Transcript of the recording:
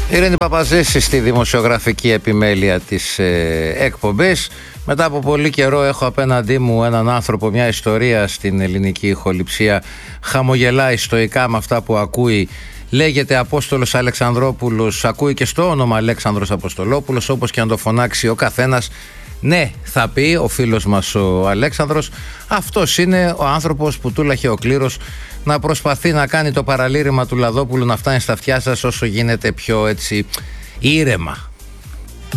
Ειρήνη Παπαζήση στη δημοσιογραφική επιμέλεια της εκπομπής. Μετά από πολύ καιρό έχω απέναντί μου έναν άνθρωπο, μια ιστορία στην ελληνική ηχοληψία. Χαμογελάει στοικά με αυτά που ακούει. Λέγεται Απόστολος Αλεξανδρόπουλος, ακούει και στο όνομα Αλέξανδρος Αποστολόπουλος, όπως και αν το φωνάξει ο καθένας. Ναι, θα πει ο φίλος μας ο Αλέξανδρος, αυτός είναι ο άνθρωπος που τούλαχε ο κλήρος να προσπαθεί να κάνει το παραλήρημα του Λαδόπουλου να φτάνει στα αυτιά σας όσο γίνεται πιο έτσι ήρεμα.